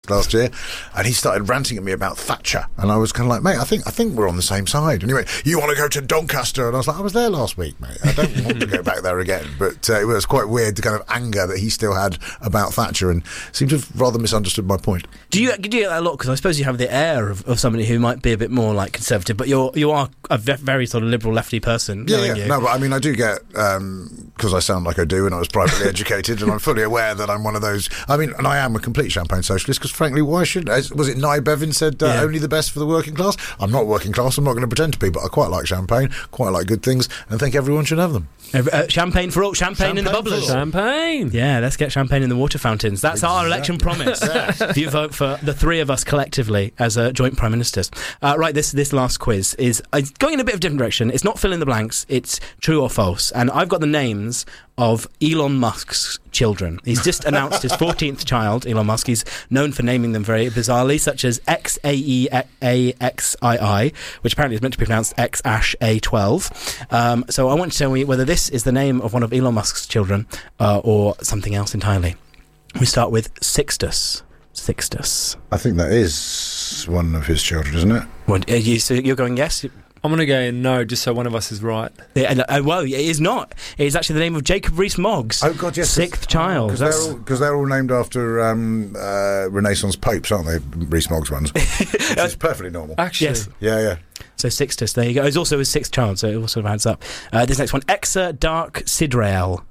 last year, and he started ranting at me about Thatcher, and I was kind of like, mate, I think we're on the same side. And he went, you want to go to Doncaster? And I was like, I was there last week, mate. I don't want to go back there again. But it was quite weird, the kind of anger that he still had about Thatcher, and seemed to have rather misunderstood my point. Do you get that a lot? Because I suppose you have the air of somebody who might be a bit more like conservative, but you are a very sort of liberal lefty person. Yeah. No, but I mean, I do get, because I sound like I do, and I was privately educated, and I'm fully aware that I'm one of those. I mean, and I am a complete champagne socialist, because frankly, why should, was it Nye Bevin said only the best for the working class? I'm not working class, I'm not going to pretend to be, but I quite like champagne, quite like good things, and think everyone should have them. Champagne for all, champagne in the bubblers. Champagne. Yeah, let's get champagne in the water fountains. That's our election promise. If you vote for the three of us collectively as joint prime ministers. Right, this last quiz is going in a bit of a different direction. It's not fill in the blanks, it's true or false. And I've got the names of Elon Musk's children. He's just announced his 14th child, Elon Musk. He's known for naming them very bizarrely, such as XAEAXII, which apparently is meant to be pronounced XASH-A12. So I want to tell you whether this is the name of one of Elon Musk's children or something else entirely. We start with Sixtus. I think that is one of his children, isn't it? What, so you're going yes? I'm going to go no, just so one of us is right. Yeah, well, it is not. It is actually the name of Jacob Rees-Mogg. Oh, God, yes. Sixth child. Because they're all named after Renaissance popes, aren't they? Rees-Mogg's ones. Which is perfectly normal. Actually. Yes. Yeah. So Sixtus, there you go. It's also his sixth child, so it all sort of adds up. This next one, Exa Dark Sidrael.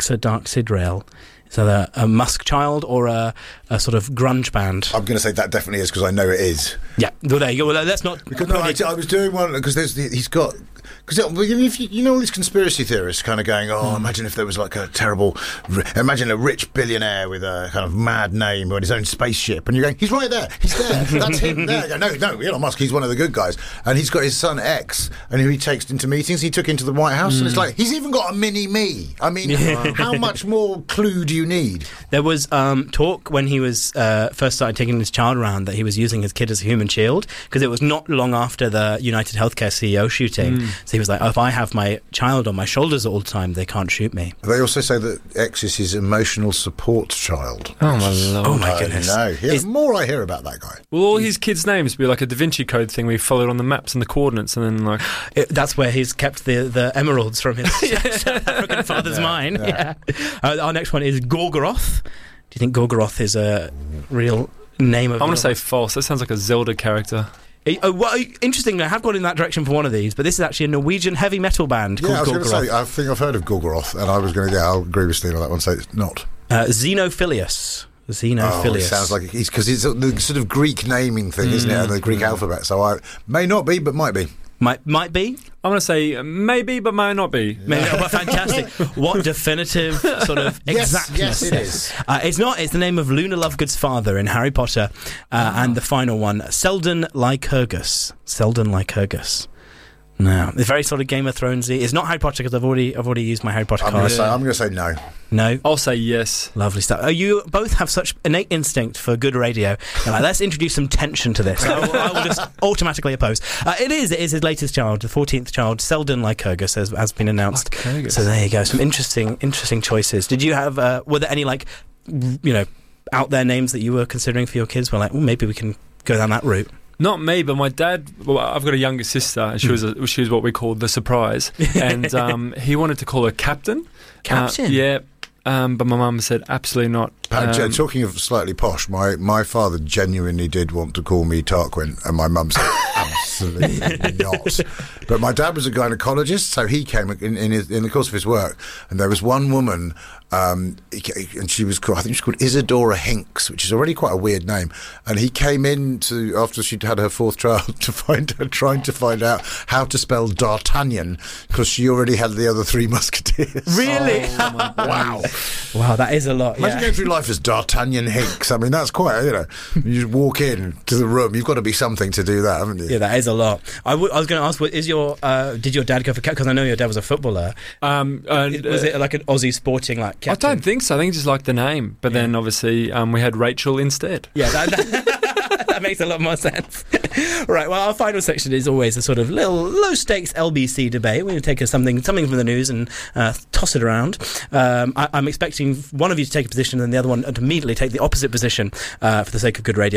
Is that a Musk child or a sort of grunge band? I'm going to say that definitely is, because I know it is. Yeah, well, there you go. Well, let's not... Because I was doing one, because he's got... Because if you know all these conspiracy theorists kind of going, imagine if there was like a terrible... Imagine a rich billionaire with a kind of mad name or his own spaceship, and you're going, he's right there, he's there, that's him there. No, Elon Musk, he's one of the good guys. And he's got his son X, and who he takes into meetings, he took into the White House, and it's like, he's even got a mini-me. I mean, how much more clue do you need? There was talk when he was first started taking his child around that he was using his kid as a human shield, because it was not long after the United Healthcare CEO shooting. So he was like, if I have my child on my shoulders all the time, they can't shoot me. They also say that X is his emotional support child. Oh, my Lord. Oh, my goodness. No. The more I hear about that guy. Will all his kids' names be like a Da Vinci Code thing where you follow it on the maps and the coordinates, and then like... That's where he's kept the emeralds from his South African father's mine. Yeah. Our next one is Gorgoroth. Do you think Gorgoroth is a real name of... I'm going to say false. That sounds like a Zelda character. Well, interestingly, I have gone in that direction for one of these, but this is actually a Norwegian heavy metal band called Gorgoroth. I was going to say, I think I've heard of Gorgoroth, and I was going to I'll agree with Steve on that one, so it's not. Xenophilius. It sounds like because it's the sort of Greek naming thing, isn't it, and the Greek alphabet, so I may not be, but might be. Might be? I'm going to say maybe, but might not be. Maybe, but fantastic. What definitive sort of exactness. Yes, it is. It's not. It's the name of Luna Lovegood's father in Harry Potter. And the final one, Selden Lycurgus. No, it's very sort of Game of Thronesy. It's not Harry Potter, because I've already used my Harry Potter card. I'm going to say no. No? I'll say yes. Lovely stuff. You both have such innate instinct for good radio. Like, let's introduce some tension to this. I will just automatically oppose. It is his latest child, the 14th child, Selden Lycurgus, has been announced. Lycurgus. So there you go. Some interesting choices. Did you have, were there any, like, out there names that you were considering for your kids? Well, like, maybe we can go down that route. Not me, but my dad. Well, I've got a younger sister, and she was what we called the surprise, and he wanted to call her Captain. Captain. Yeah. But my mum said absolutely not. Talking of slightly posh, my father genuinely did want to call me Tarquin, and my mum said absolutely not. But my dad was a gynecologist, so he came in the course of his work, and there was one woman, and she was called, I think she was called Isadora Hinks, which is already quite a weird name. And he came in after she'd had her fourth child trying to find out how to spell D'Artagnan, because she already had the other three Musketeers. Really? Wow. Wow, that is a lot. Imagine going through life as D'Artagnan Hinks. I mean, that's quite, you just walk in to the room, you've got to be something to do that, haven't you? Yeah, that is a lot. I was going to ask, did your dad go for captain? Because I know your dad was a footballer. Was it like an Aussie sporting like captain? I don't think so. I think he just liked the name. But then obviously we had Rachel instead. Yeah, that makes a lot more sense. Right, well, our final section is always a sort of little low-stakes LBC debate. We're going to take something from the news and toss it around. I'm expecting one of you to take a position and the other one to immediately take the opposite position for the sake of good radio.